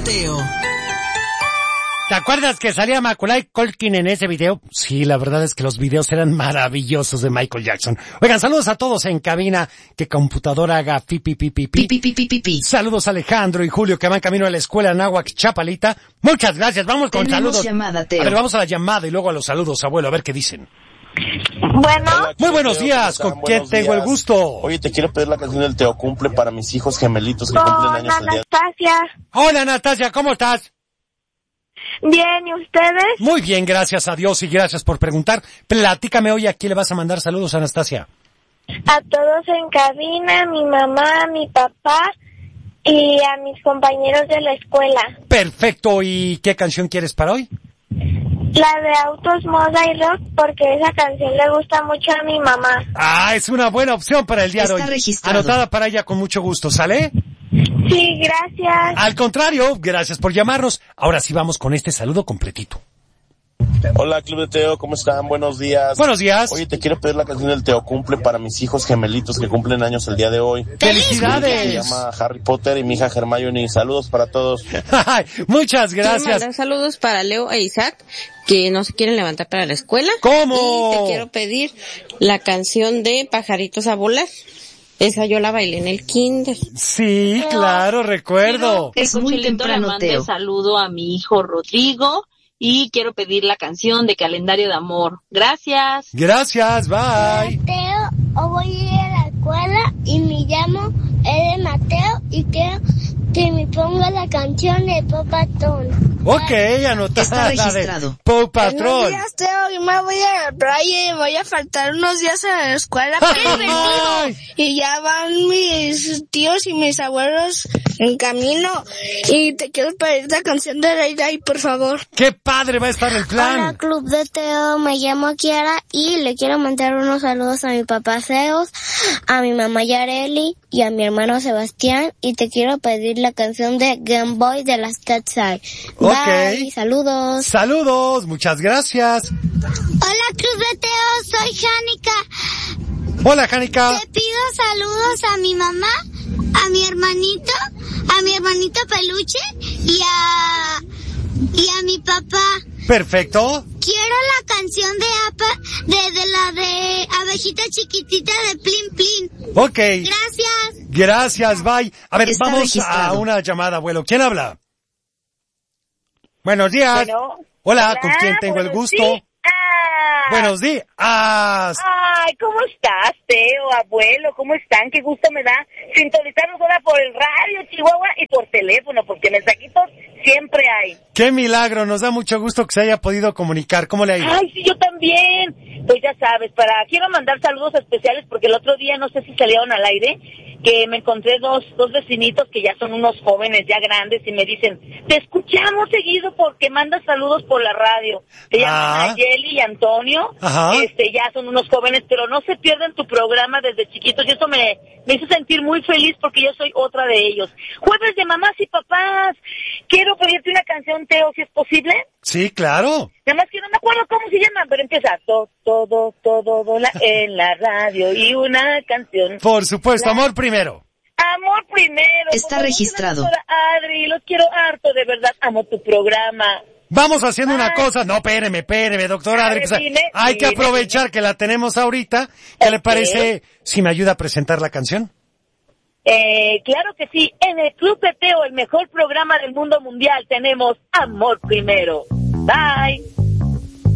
Teo. ¿Te acuerdas que salía Macaulay Culkin en ese video? Sí, la verdad es que los videos eran maravillosos de Michael Jackson. Oigan, saludos a todos en cabina. Que computadora haga pi. Saludos a Alejandro y Julio que van camino a la escuela Anáhuac Chapalita. Muchas gracias. Vamos con saludos. Llamada, Teo. A ver, vamos a la llamada y luego a los saludos, abuelo, a ver qué dicen. Bueno. Muy buenos días, ¿con quién tengo el gusto? Oye, te quiero pedir la canción del Teo Cumple para mis hijos gemelitos que cumplen años el día. Anastasia. Hola, Anastasia, ¿cómo estás? Bien, ¿y ustedes? Muy bien, gracias a Dios y gracias por preguntar. Platícame hoy, ¿a quién le vas a mandar saludos, Anastasia? A todos en cabina, a mi mamá, a mi papá y a mis compañeros de la escuela. Perfecto, ¿y qué canción quieres para hoy? La de Autos, Moda y Rock, porque esa canción le gusta mucho a mi mamá. Ah, es una buena opción para el día de hoy. Está registrado. Anotada para ella con mucho gusto, ¿sale? Sí, gracias. Al contrario, gracias por llamarnos. Ahora sí vamos con este saludo completito. Hola, Club de Teo, ¿cómo están? Buenos días. Buenos días. Oye, te quiero pedir la canción del Teo Cumple para mis hijos gemelitos que cumplen años el día de hoy. ¡Felicidades! Se llama Harry Potter y mi hija Hermione. Saludos para todos. Muchas Quiero gracias. mandar saludos para Leo e Isaac, que no se quieren levantar para la escuela. ¿Cómo? Y te quiero pedir la canción de Pajaritos a Volar. Esa yo la bailé en el kinder. Sí, claro, recuerdo. Es muy temprano, le mande Teo. saludo a mi hijo Rodrigo y quiero pedir la canción de Calendario de Amor. Gracias. Gracias, bye. Mateo, o voy a ir a la escuela y me llamo Ede Mateo y quiero que me ponga la canción de Paw Patrol. Ok, anotada. Está registrado. de Paw Patrol. Buenos días, Teo, y me voy a la playa y voy a faltar unos días a la escuela. ¡Ay! Y ya van mis tíos y mis abuelos en camino. Y te quiero pedir la canción de Ray Ray, por favor. ¡Qué padre va a estar el Hola, plan! Club de Teo, me llamo Kiara y le quiero mandar unos saludos a mi papá Zeus, a mi mamá Yareli y a mi hermano Sebastián. Y te quiero pedir la canción de Game Boy de las Cat's Eye. Ok. Bye, saludos. Saludos, muchas gracias. Hola, Club de Teo, soy Jánica. Hola, Jánica. Te pido saludos a mi mamá, a mi hermanito Peluche y a mi papá. Perfecto. Quiero la canción de la de Abejita Chiquitita de Plin Plin. Ok. Gracias. Gracias, bye. A ver, Está vamos registrado. a una llamada, abuelo. ¿Quién habla? Buenos días. Bueno. Hola, ¿con quién tengo el gusto? días. Buenos días. Ay, ¿cómo estás, Teo, abuelo? ¿Cómo están? Qué gusto me da sintonizarnos ahora por el radio, Chihuahua, y por teléfono, porque mensajitos siempre hay. Qué milagro, nos da mucho gusto que se haya podido comunicar. ¿Cómo le ha ido? Ay, sí, yo también. Pues ya sabes, quiero mandar saludos especiales porque el otro día, no sé si salieron al aire, que me encontré dos vecinitos que ya son unos jóvenes, ya grandes, y me dicen, te escuchamos seguido porque mandas saludos por la radio. Se llaman Ayeli y Antonio. Ajá. Ya son unos jóvenes, pero no se pierden tu programa desde chiquitos, y eso me hizo sentir muy feliz porque yo soy otra de ellos. Jueves de mamás y papás. Quiero pedirte una canción, Teo, si es posible. Sí, claro. Nada más que no me acuerdo cómo se llama, pero empieza todo en la radio y una canción. Por supuesto, amor primero. Amor primero. Está registrado. Adri, los quiero harto, de verdad, amo tu programa. Vamos haciendo una cosa. No, espéreme, doctora Adri. Pues, hay que aprovechar que la tenemos ahorita. ¿Qué le parece si me ayuda a presentar la canción? Claro que sí. En el Club de Teo, el mejor programa del mundo mundial, tenemos Amor Primero. Bye.